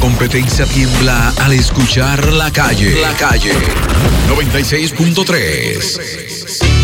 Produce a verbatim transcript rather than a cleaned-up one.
competencia tiembla al escuchar La Calle. La Calle. noventa y seis punto tres.